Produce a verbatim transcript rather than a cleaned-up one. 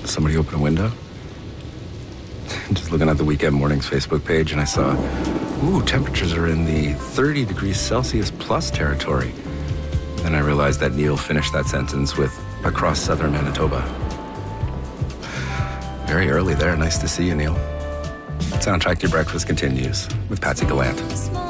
Somebody open a window? Just looking at the Weekend Mornings Facebook page, and I saw, ooh, temperatures are in the thirty degrees Celsius plus territory. Then I realized that Neil finished that sentence with across southern Manitoba. Very early there. Nice to see you, Neil. Soundtrack to Your Breakfast continues with Patsy Gallant.